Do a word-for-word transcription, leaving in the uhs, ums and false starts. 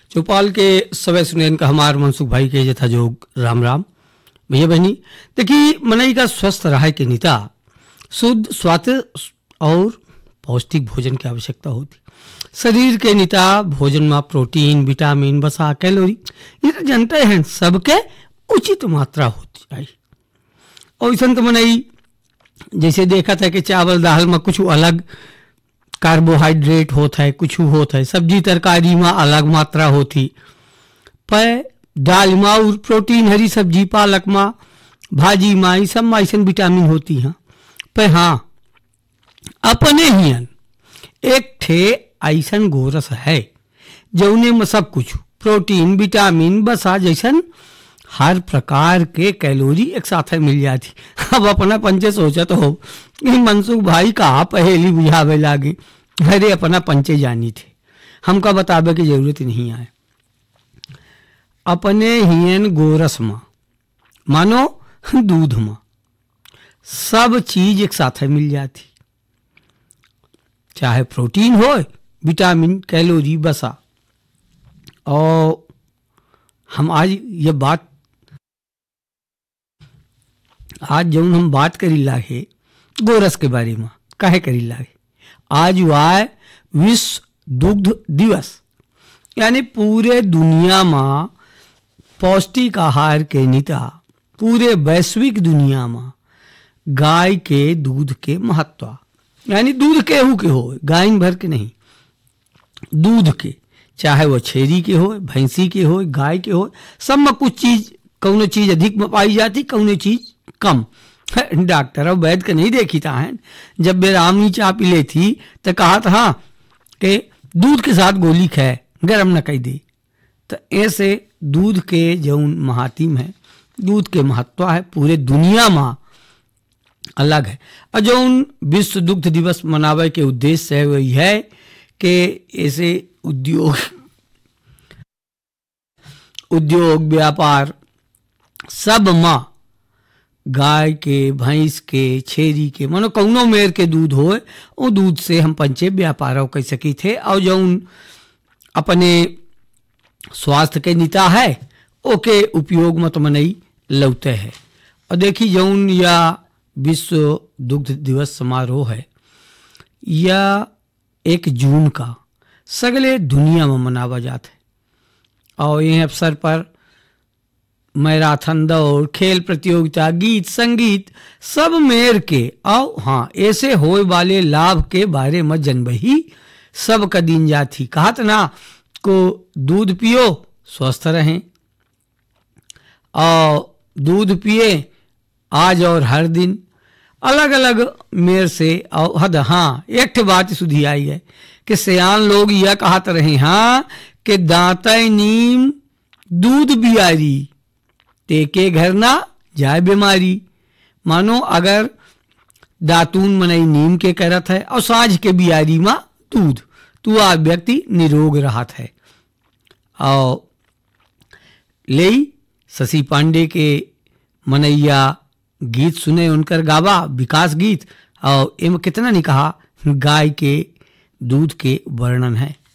चौपाल के सवै सुनैन का हमार मनसुख भाई के जथा जोग राम राम भैया बहनी। देखिए मनई का स्वस्थ रहे के नीता शुद्ध स्वास्थ्य और पौष्टिक भोजन की आवश्यकता होती। शरीर के नीता भोजन में प्रोटीन विटामिन वसा कैलोरी ये तो जानते हैं सबके उचित मात्रा होती चाहिए। और ऐसा तो मनई जैसे देखा था कि चावल दाल में कुछ अलग कार्बोहाइड्रेट होता है, कुछ होता है, सब्जी तरकारी में अलग मात्रा होती, पर दाल में और प्रोटीन हरी सब्जी पालक में भाजी में ये सब में ऐसा विटामिन होती हैं। पर हाँ अपने ही एक ठे ऐसा गोरस है जौने में सब कुछ प्रोटीन विटामिन बसा जैसन हर प्रकार के कैलोरी एक साथ मिल जाती। अब अपना पंचे सोचत हो कि मनसुख भाई कहा पहेली बुझावे लागे, अरे अपना पंचे जानी थे, हमका बतावे की जरूरत नहीं आए। अपने हियन गोरस में मानो दूध में सब चीज एक साथ मिल जाती, चाहे प्रोटीन हो विटामिन कैलोरी बसा। और हम आज ये बात आज जब हम बात करी लागे गोरस के बारे में काहे करी लागे, आज हुआ विश्व दुग्ध दिवस, यानी पूरे दुनिया में पौष्टिक आहार के नीता पूरे वैश्विक दुनिया में गाय के दूध के महत्व, यानी दूध केहू के हो गाय भर के नहीं, दूध के चाहे वो छेरी के हो भैंसी के हो गाय के हो, सब में कुछ चीज कौनो चीज अधिक में पाई जाती कौनो चीज कम। डॉक्टर और वैद्य के नहीं देखी था है, जब बेरामी चाह पी ले थी तो कहा था हाँ कि दूध के साथ गोली खाए गर्म न कही दे। तो ऐसे दूध के जौन महातिम है, दूध के महत्व है पूरे दुनिया में अलग है। और जौन विश्व दुग्ध दिवस मनावे के उद्देश्य है वही है कि ऐसे उद्योग उद्योग व्यापार सब माँ गाय के भैंस के छेरी के मानो कौनो मेर के दूध हो वो दूध से हम पंचे व्यापार कर सकी थे। और जौन अपने स्वास्थ्य के नीता है ओके उपयोग में तो मनई लौते है। और देखी जौन या विश्व दुग्ध दिवस समारोह है या एक जून का सगले दुनिया में मनावा जाता है। और यह अवसर पर मैराथन दौड़ खेल प्रतियोगिता गीत संगीत सब मेर के और हाँ ऐसे होए वाले लाभ के बारे में जनबही सब का दिन जाती। कहत ना को दूध पियो स्वस्थ रहें और दूध पिए आज और हर दिन अलग अलग मेर से। और हद हाँ एक बात सुधी आई है कि सियान लोग यह कहते रहे हाँ कि दांतय नीम दूध बियारी तेके घर ना जाए बीमारी। मानो अगर दातून मनई नीम के करत है और साँझ के बियारी में दूध तो आ व्यक्ति निरोग रहत है। और ले शशि पांडे के मनैया गीत सुने उनकर गावा विकास गीत, और इम कितना नहीं कहा गाय के दूध के वर्णन है।